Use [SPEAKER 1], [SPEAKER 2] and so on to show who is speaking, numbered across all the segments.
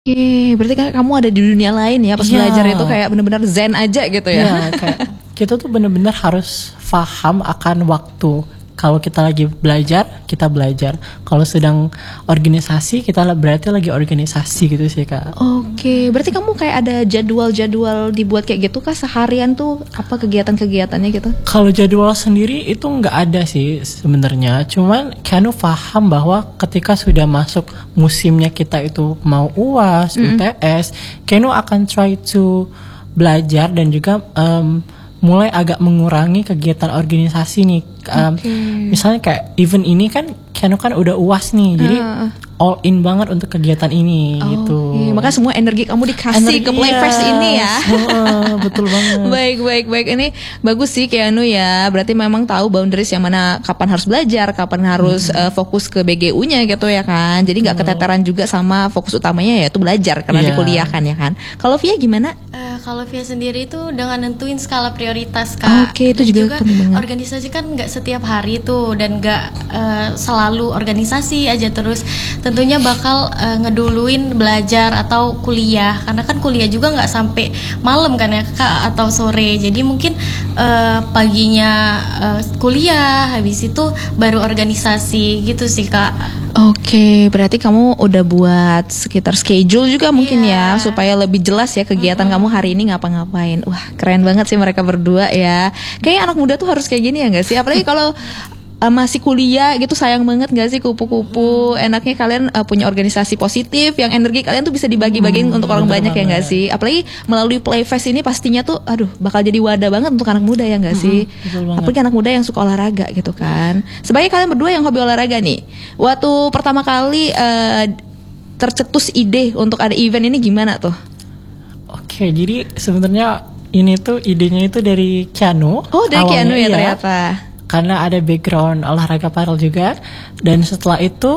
[SPEAKER 1] Berarti kan kamu ada di dunia lain ya pas
[SPEAKER 2] Iya.
[SPEAKER 1] belajar itu kayak benar-benar zen aja gitu ya.
[SPEAKER 2] Iya, kayak kita tuh bener-bener harus paham akan waktu. Kalau kita lagi belajar, kita belajar. Kalau sedang organisasi, kita berarti lagi organisasi gitu sih, Kak.
[SPEAKER 1] Oke, berarti kamu kayak ada jadwal-jadwal dibuat kayak gitu kah seharian tuh apa kegiatan-kegiatannya gitu?
[SPEAKER 2] Kalau jadwal sendiri itu nggak ada sih sebenarnya. Cuman Keanu paham bahwa ketika sudah masuk musimnya kita itu mau UAS, UTS, Keanu akan try to belajar dan juga mulai agak mengurangi kegiatan organisasi nih. Misalnya kayak event ini kan Keanu kan udah UAS nih, jadi all in banget untuk kegiatan ini gitu.
[SPEAKER 1] Makanya semua energi kamu dikasih ke Playfest ini ya.
[SPEAKER 2] Betul banget.
[SPEAKER 1] Baik. Ini bagus sih Keanu ya. Berarti memang tahu boundaries yang mana kapan harus belajar, kapan harus fokus ke BGU-nya gitu ya kan. Jadi nggak keteteran juga sama fokus utamanya yaitu belajar karena di kuliah kan ya kan. Kalau Via gimana?
[SPEAKER 3] Kalau Via sendiri itu dengan nentuin skala prioritas, Kak.
[SPEAKER 1] Oke, itu juga penting banget.
[SPEAKER 3] Organisasi kan nggak setiap hari tuh dan nggak selalu organisasi aja terus. Tentunya bakal ngeduluin belajar atau kuliah karena kan kuliah juga nggak sampai malam kan ya, Kak, atau sore. Jadi mungkin paginya kuliah, habis itu baru organisasi gitu sih, Kak.
[SPEAKER 1] Oke, berarti kamu udah buat sekitar schedule juga mungkin ya supaya lebih jelas ya kegiatan kamu hari ini ngapa-ngapain. Wah, keren banget sih mereka berdua ya. Kayaknya anak muda tuh harus kayak gini ya nggak sih? Apalagi kalau masih kuliah gitu, sayang banget gak sih kupu-kupu. Enaknya kalian punya organisasi positif yang energi kalian tuh bisa dibagi-bagiin untuk orang banyak ya gak sih. Apalagi melalui Playfest ini pastinya tuh bakal jadi wadah banget untuk anak muda ya gak sih. Apalagi anak muda yang suka olahraga gitu kan. Sebagai kalian berdua yang hobi olahraga nih, waktu pertama kali tercetus ide untuk ada event ini gimana tuh?
[SPEAKER 2] Oke, jadi sebenarnya ini tuh idenya itu dari Keanu.
[SPEAKER 1] Oh, dari Keanu ya ternyata.
[SPEAKER 2] Karena ada background olahraga padel juga, dan setelah itu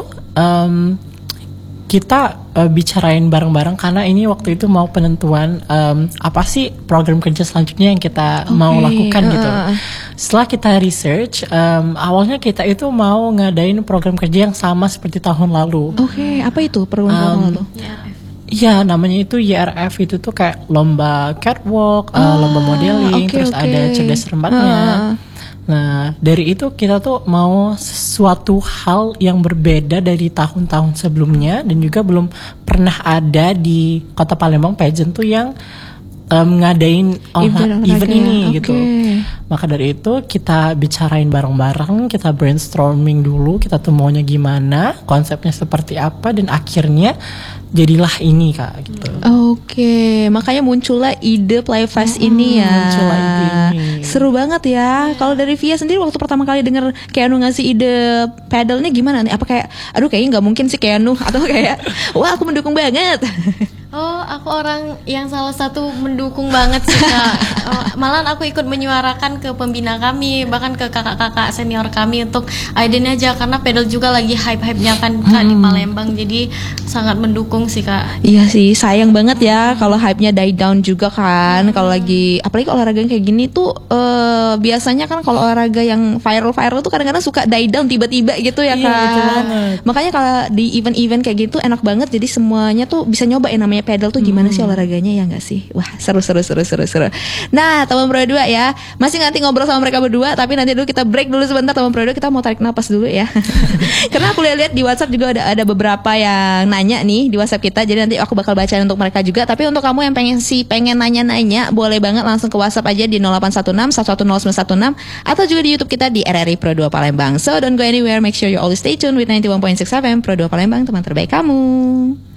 [SPEAKER 2] kita bicarain bareng-bareng karena ini waktu itu mau penentuan apa sih program kerja selanjutnya yang kita mau lakukan gitu. Setelah kita research, awalnya kita itu mau ngadain program kerja yang sama seperti tahun lalu.
[SPEAKER 1] Oke, apa itu program tahun lalu?
[SPEAKER 2] Iya, namanya itu YRF. Itu tuh kayak lomba catwalk, lomba modeling, terus ada cerdas rempatnya. Nah, dari itu kita tuh mau sesuatu hal yang berbeda dari tahun-tahun sebelumnya dan juga belum pernah ada di Kota Palembang pageant tuh yang ngadain event ini gitu. Maka dari itu kita bicarain bareng-bareng, kita brainstorming dulu, kita tuh maunya gimana, konsepnya seperti apa, dan akhirnya jadilah ini, Kak, gitu.
[SPEAKER 1] Oke, makanya muncullah ide Playfest ini ya.
[SPEAKER 2] Muncullah ide ini.
[SPEAKER 1] Seru banget ya. Kalau dari Via sendiri waktu pertama kali denger Keanu ngasih ide paddle-nya gimana nih? Apa kayak kayaknya nggak mungkin sih Keanu, atau kayak wah aku mendukung banget?
[SPEAKER 3] Oh, aku orang yang salah satu mendukung banget sih, Kak. Malahan aku ikut menyuarakan ke pembina kami, bahkan ke kakak-kakak senior kami untuk idenya aja karena pedal juga lagi hype-hypenya kan, Kak, di Palembang. Jadi sangat mendukung sih, Kak.
[SPEAKER 1] Iya sih, sayang banget ya kalau hype-nya die down juga kan. Kalau lagi apalagi olahraga yang kayak gini tuh biasanya kan kalau olahraga yang viral-viral tuh kadang-kadang suka die down tiba-tiba gitu ya kan. Makanya kalau di event-event kayak gitu enak banget, jadi semuanya tuh bisa nyoba yang namanya pedal tuh gimana sih olahraganya ya nggak sih? Wah, seru. Nah, teman Pro 2 ya, masih nanti ngobrol sama mereka berdua, tapi nanti dulu kita break dulu sebentar teman Pro 2, kita mau tarik napas dulu ya. Karena aku lihat di WhatsApp juga ada beberapa yang nanya nih di WhatsApp kita, jadi nanti aku bakal bacain untuk mereka juga. Tapi untuk kamu yang pengen nanya-nanya, boleh banget langsung ke WhatsApp aja di 0816 110916 atau juga di YouTube kita di RRI Pro 2 Palembang. So don't go anywhere, make sure you always stay tuned with 91.6 FM Pro 2 Palembang, teman terbaik kamu.